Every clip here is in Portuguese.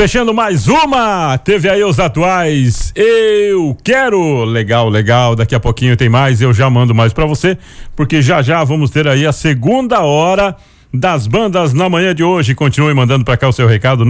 Fechando mais uma, teve aí os atuais Eu Quero, legal, daqui a pouquinho tem mais, eu já mando mais pra você, porque já vamos ter aí a segunda hora das bandas na manhã de hoje. Continue mandando pra cá o seu recado,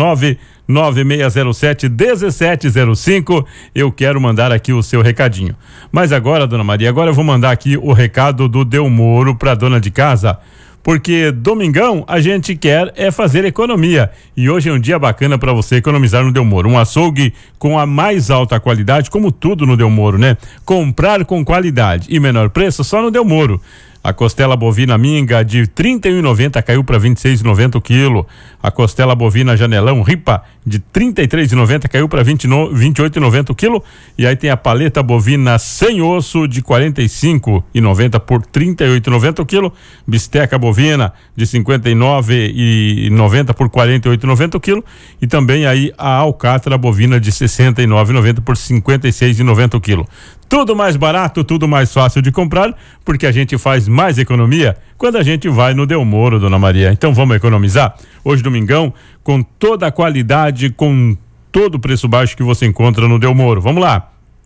99607-1705, eu quero mandar aqui o seu recadinho. Mas agora, dona Maria, agora eu vou mandar aqui o recado do Delmoro pra dona de casa, porque domingão a gente quer fazer economia e hoje é um dia bacana para você economizar no Delmoro. Um açougue com a mais alta qualidade, como tudo no Delmoro, né? Comprar com qualidade e menor preço só no Delmoro. A costela bovina minga de R$ 31,90 caiu para R$ 26,90 o quilo. A costela bovina janelão ripa de R$ 33,90 caiu para R$ 28,90 o quilo. E aí tem a paleta bovina sem osso de R$ 45,90 por R$ 38,90 o quilo. Bisteca bovina de R$ 59,90 por R$ 48,90 o quilo. E também aí a alcatra bovina de R$ 69,90 por R$ 56,90 o quilo. Tudo mais barato, tudo mais fácil de comprar, porque a gente faz mais economia quando a gente vai no Delmoro, dona Maria. Então vamos economizar? Hoje, domingão, com toda a qualidade, com todo o preço baixo que você encontra no Delmoro. Vamos lá.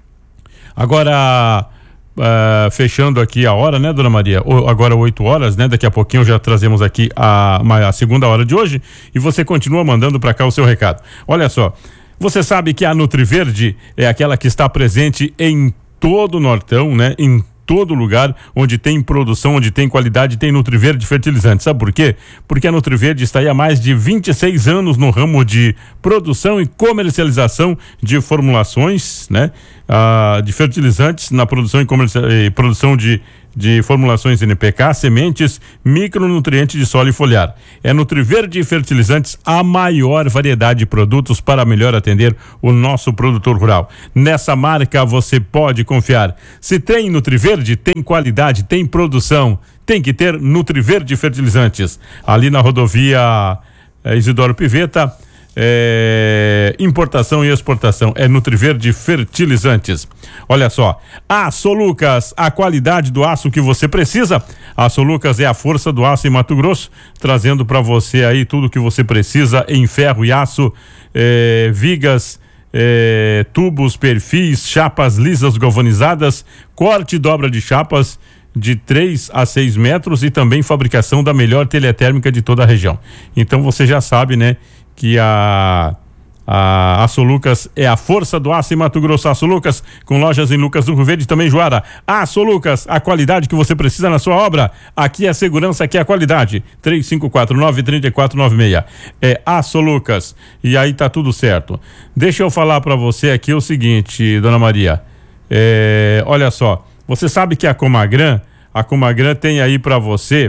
Agora, fechando aqui a hora, né, dona Maria? Agora 8 horas, né? Daqui a pouquinho já trazemos aqui a segunda hora de hoje e você continua mandando para cá o seu recado. Olha só, você sabe que a Nutriverde é aquela que está presente em todo o Nortão, né? Em todo lugar onde tem produção, onde tem qualidade, tem Nutriverde fertilizante. Sabe por quê? Porque a Nutriverde está aí há mais de 26 anos no ramo de produção e comercialização de formulações, né? De fertilizantes na produção e produção de formulações NPK, sementes, micronutrientes de solo e foliar. É Nutriverde Fertilizantes a maior variedade de produtos para melhor atender o nosso produtor rural. Nessa marca você pode confiar. Se tem Nutriverde, tem qualidade, tem produção. Tem que ter Nutriverde Fertilizantes. Ali na rodovia Isidoro Piveta, importação e exportação, é Nutriverde Fertilizantes. Olha só, Aço Lucas, a qualidade do aço que você precisa. Aço Lucas é a força do aço em Mato Grosso, trazendo para você aí tudo que você precisa em ferro e aço, vigas, tubos, perfis, chapas lisas galvanizadas, corte e dobra de chapas de 3 a 6 metros e também fabricação da melhor telha térmica de toda a região. Então você já sabe, né, que a Aço Lucas é a força do aço em Mato Grosso. Aço Lucas, com lojas em Lucas do Rio Verde e também Juara. Aço Lucas, a qualidade que você precisa na sua obra. Aqui é a segurança, aqui é a qualidade. 3549-3496. É Aço Lucas. E aí tá tudo certo. Deixa eu falar para você aqui o seguinte, dona Maria. Olha só, você sabe que a Comagran tem aí para você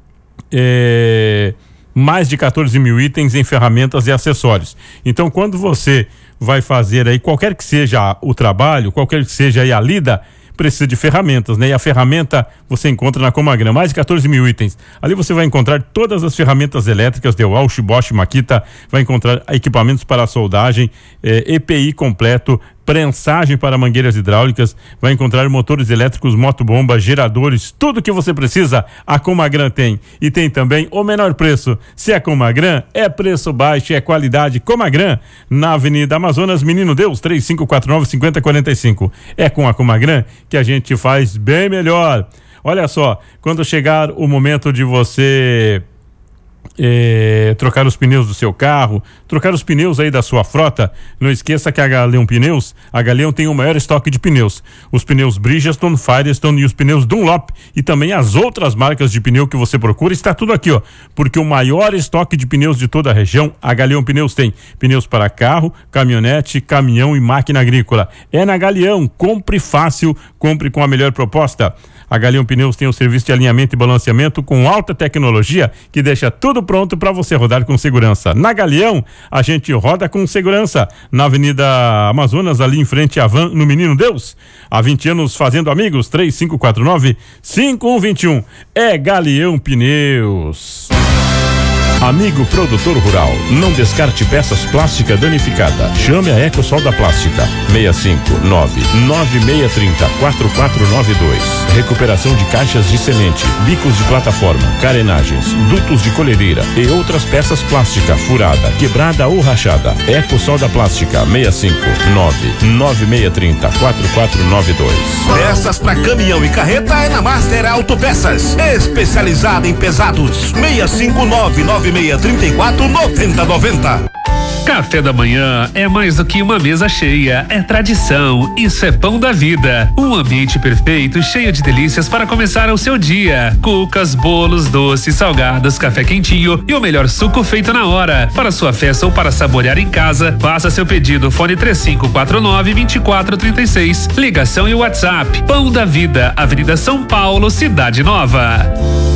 mais de 14 mil itens em ferramentas e acessórios. Então, quando você vai fazer aí, qualquer que seja o trabalho, qualquer que seja aí a lida, precisa de ferramentas, né? E a ferramenta você encontra na Comagran, mais de 14 mil itens. Ali você vai encontrar todas as ferramentas elétricas, DeWalt, Bosch, Makita, vai encontrar equipamentos para soldagem, EPI completo, prensagem para mangueiras hidráulicas, vai encontrar motores elétricos, motobomba, geradores, tudo que você precisa, a Comagran tem. E tem também o menor preço. Se é Comagran, é preço baixo, é qualidade. Comagran, na Avenida Amazonas, Menino Deus, 3549-5045. É com a Comagran que a gente faz bem melhor. Olha só, quando chegar o momento de você trocar os pneus do seu carro, trocar os pneus aí da sua frota, não esqueça que a Galeão tem o maior estoque de pneus, os pneus Bridgestone, Firestone e os pneus Dunlop e também as outras marcas de pneu que você procura, está tudo aqui, ó, porque o maior estoque de pneus de toda a região, a Galeão Pneus tem pneus para carro, caminhonete, caminhão e máquina agrícola. É na Galeão, compre fácil, compre com a melhor proposta. A Galeão Pneus tem o serviço de alinhamento e balanceamento com alta tecnologia que deixa tudo pronto para você rodar com segurança. Na Galeão, a gente roda com segurança. Na Avenida Amazonas, ali em frente à Van, no Menino Deus. Há 20 anos fazendo amigos, 3549-5121. É Galeão Pneus. Amigo produtor rural, não descarte peças plásticas danificadas. Chame a Ecosol da Plástica. 659-9630-4492. Recuperação de caixas de semente, bicos de plataforma, carenagens, dutos de colhedeira e outras peças plásticas furada, quebrada ou rachada. Ecosol da Plástica. 659-9630-4492. Peças para caminhão e carreta é na Master Autopeças, especializada em pesados. 659-9634-9090. Café da manhã é mais do que uma mesa cheia, é tradição, isso é pão da vida. Um ambiente perfeito, cheio de delícias para começar o seu dia. Cucas, bolos, doces, salgados, café quentinho e o melhor suco feito na hora. Para sua festa ou para saborear em casa, faça seu pedido, fone 3549-2436. Ligação e WhatsApp. Pão da Vida, Avenida São Paulo, Cidade Nova.